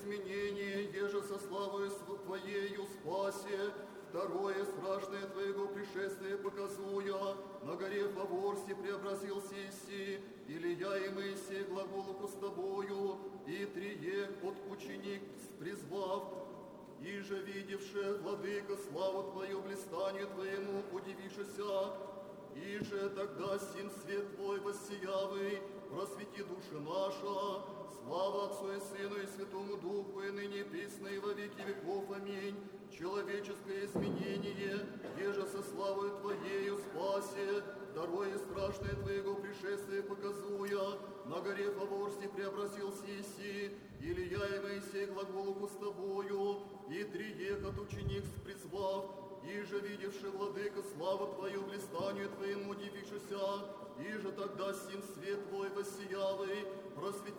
изменение, еже со славою Твоею спасе. Второе страшное Твоего пришествия показуя, на горе Фаворсе преобразился Иси, Илия и Моисей глаголу с Тобою, и трие от ученик призвав, и же видевши, владыка, славу Твою, блистанию Твоему, удивившися, и же тогда сим свет Твой воссиявый, просвети души наша, слава Отцу и Сыну и Святому Духу, и ныне присно и во веки веков. Аминь. Человеческое изменение, еже со славою Твоею спасе, второе страшное Твоего пришествия показуя, на горе Фаворсе преобразился Иси, Илия и Моисей глаголу с Тобою, и триехат ученик призвав, и же видевши, владыка, славу Твою, блистанию Твоему удивившися, и же тогда сим свет Твой воссиявый, просвети